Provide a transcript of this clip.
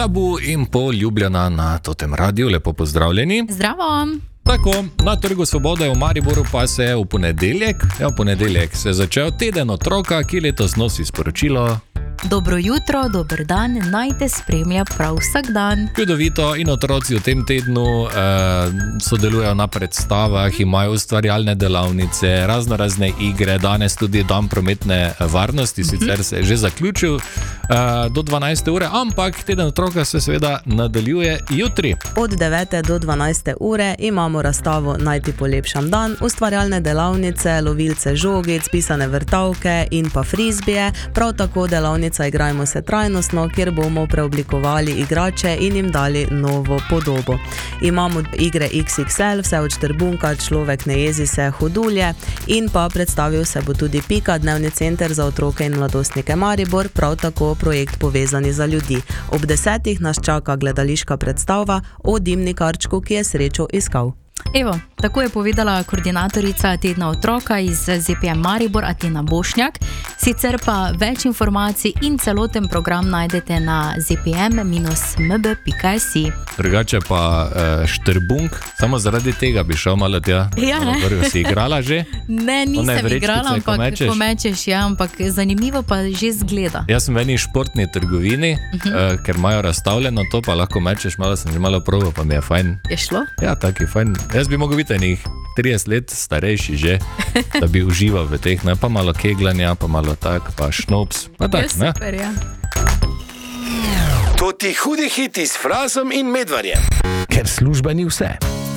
Tabu in poljubljena na Totem Radiu. Lepo pozdravljeni. Zdravo. Tako, na Trgu Svobode v Mariboru pa se je v ponedeljek se je začel teden otroka, ki letos nosi sporočilo: Dobro jutro, dober dan, naj te spremlja prav vsak dan. Čudovito, in otroci v tem tednu sodelujejo na predstavah, imajo ustvarjalne delavnice, razne igre, danes tudi dan prometne varnosti, sicer se je že zaključil do 12. ure, ampak teden otroka se seveda nadaljuje jutri. Od 9. do 12. ure imamo razstavo Naj ti polepšam dan, ustvarjalne delavnice, lovilce žogic, pisane vrtavke in pa frizbije, prav tako delavnice Igrajmo se trajnostno, kjer bomo preoblikovali igrače in jim dali novo podobo. Imamo igre XXL, vse od Štrbunka, Človek ne jezi se, Hodulje, in pa predstavil se bo tudi Pika, dnevni center za otroke in mladostnike Maribor, prav tako projekt Povezani za ljudi. Ob 10. nas čaka gledališka predstava o dimnikarčku, ki je srečo iskal. Evo, tako je povedala koordinatorica tedna otroka iz ZPM Maribor, Atina Bošnjak. Sicer pa več informacij in celoten program najdete na zpm-mb.si. Drugače pa Štrbunk, samo zaradi tega bi šel malo tja. Ja, ne? Si igrala že? Ne, nisem igrala, ampak ko mečeš, ja, ampak zanimivo pa že zgleda. Jaz sem v eni športni trgovini, ker imajo razstavljeno to, pa lahko mečeš, malo sem že malo probal, pa mi je fajn. Je šlo? Ja, tak je fajn. Jaz bi mogel biti enih 30 let starejši že, da bi užival v teh, ne, pa malo keglanja, pa malo tak, pa šnops, pa tak, ne. Super, ja. To ti hudi hiti s Frazom in Medvarjem. Ker služba ni vse.